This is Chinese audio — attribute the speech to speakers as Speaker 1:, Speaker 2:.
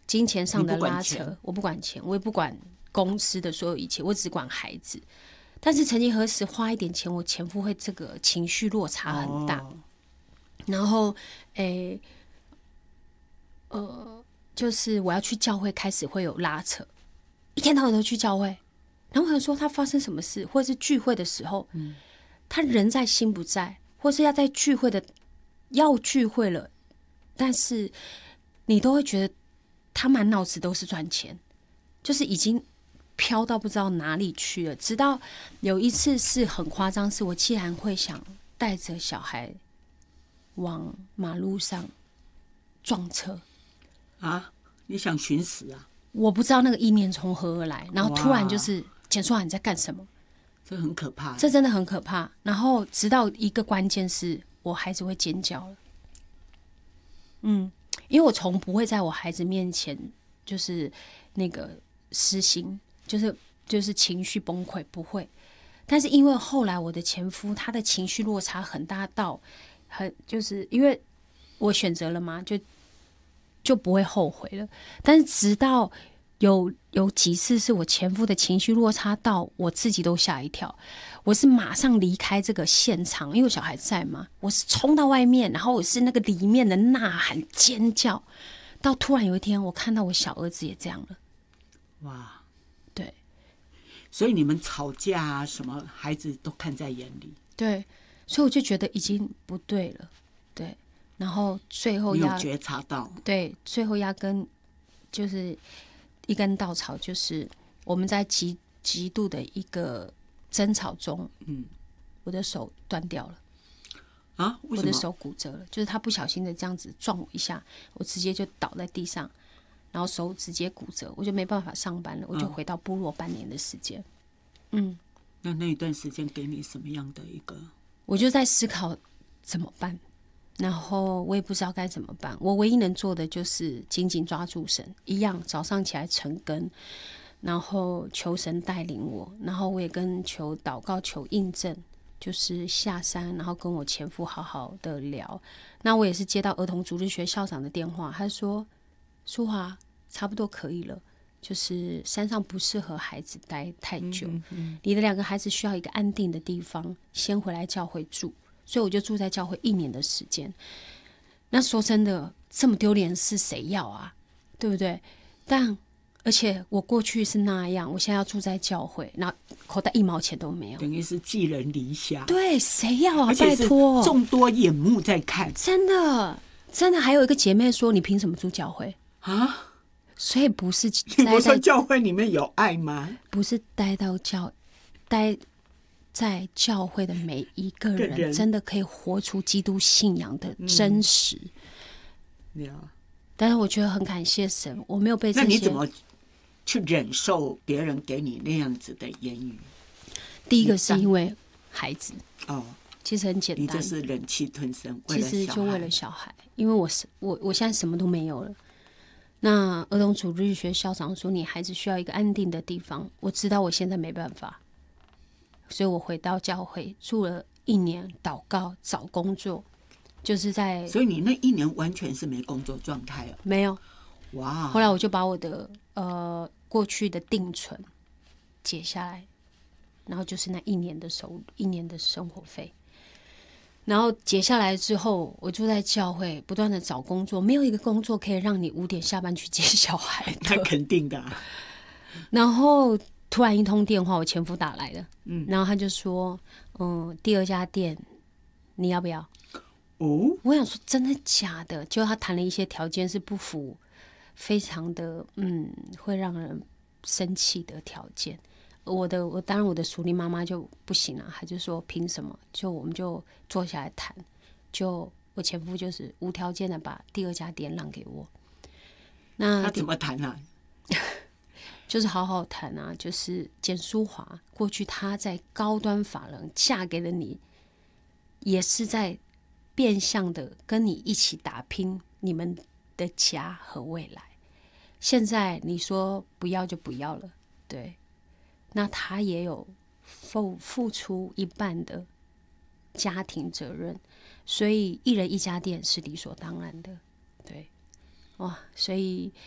Speaker 1: 金钱上的拉扯，我不管钱，我也不管公司的所有一切，我只管孩子。但是曾经何时花一点钱，我前夫会这个情绪落差很大。然后，就是我要去教会，开始会有拉扯，一天到晚都去教会。然后我想说他发生什么事，或者是聚会的时候，他人在心不在，或是要在聚会的要聚会了，但是你都会觉得他满脑子都是赚钱，就是已经飘到不知道哪里去了。直到有一次是很夸张，是我竟然会想带着小孩往马路上撞车
Speaker 2: 啊！你想寻死啊？
Speaker 1: 我不知道那个意念从何而来，然后突然就是简书豪你在干什么？
Speaker 2: 这很可怕，
Speaker 1: 这真的很可怕。然后直到一个关键是我孩子会尖叫了，因为我从不会在我孩子面前就是那个失心，就是情绪崩溃，不会。但是因为后来我的前夫他的情绪落差很大到就是因为我选择了嘛，就不会后悔了。但是直到有几次是我前夫的情绪落差到我自己都吓一跳，我是马上离开这个现场，因为小孩在嘛，我是冲到外面，然后我是那个里面的呐喊尖叫，到突然有一天我看到我小儿子也这样了。
Speaker 2: 哇，
Speaker 1: 对，
Speaker 2: 所以你们吵架啊什么，孩子都看在眼里。
Speaker 1: 对，所以我就觉得已经不对了。对，然后最后
Speaker 2: 你有觉察到？
Speaker 1: 对，最后压根就是一根稻草，就是我们在极度的一个争吵中，我的手断掉了
Speaker 2: 啊？为什么？
Speaker 1: 我的手骨折了，就是他不小心的这样子撞我一下，我直接就倒在地上，然后手直接骨折，我就没办法上班了，我就回到部落半年的时间。
Speaker 2: 那一段时间给你什么样的一个？
Speaker 1: 我就在思考怎么办，然后我也不知道该怎么办。我唯一能做的就是紧紧抓住神，一样早上起来晨更，然后求神带领我，然后我也跟求祷告求印证，就是下山，然后跟我前夫好好的聊。那我也是接到儿童主日学校长的电话，他说淑华差不多可以了，就是山上不适合孩子待太久，你的2个孩子需要一个安定的地方，先回来教会住。所以我就住在教会1年的时间。那说真的，这么丢脸的事谁要啊？对不对？但而且我过去是那样，我现在要住在教会，然后口袋1毛钱都没有，
Speaker 2: 等于是寄人篱下。
Speaker 1: 对，谁要啊？
Speaker 2: 而且是
Speaker 1: 拜托，
Speaker 2: 众多眼目在看。
Speaker 1: 真的，真的。还有一个姐妹说：“你凭什么住教会
Speaker 2: 啊？”
Speaker 1: 所以不是
Speaker 2: 你不说教会里面有爱吗？
Speaker 1: 不是待在教会的每一个人，真的可以活出基督信仰的真实。但是我觉得很感谢神，我没有被这些。
Speaker 2: 那你怎么去忍受别人给你那样子的言语？
Speaker 1: 第一个是因为孩子
Speaker 2: 哦，
Speaker 1: 其实很简单，
Speaker 2: 你就是忍气吞声，
Speaker 1: 其实就为了小孩，因为我现在什么都没有了。那儿童主日学校长说，你孩子需要一个安定的地方，我知道我现在没办法，所以我回到教会住了1年，祷告找工作，就是在。
Speaker 2: 所以你那1年完全是没工作状态了？
Speaker 1: 没有。
Speaker 2: 哇！
Speaker 1: 后来我就把我的过去的定存解下来，然后就是那1年的收入，1年的生活费。然后解下来之后，我就在教会不断的找工作，没有一个工作可以让你5点下班去接小孩的。
Speaker 2: 那肯定的啊。
Speaker 1: 然后突然一通电话，我前夫打来了，然后他就说，第2家店你要不要？
Speaker 2: 哦，
Speaker 1: 我想说真的假的？就他谈了一些条件是不符，非常的会让人生气的条件。当然我的属灵妈妈就不行啊，她就说凭什么？我们就坐下来谈，就我前夫就是无条件的把第2家店让给我。那
Speaker 2: 他怎么谈啊？
Speaker 1: 就是好好谈啊，就是简淑华过去她在高端法人嫁给了你，也是在变相的跟你一起打拼你们的家和未来。现在你说不要就不要了，对。那他也有付出一半的家庭责任，所以1人1家店是理所当然的，对。哇，所以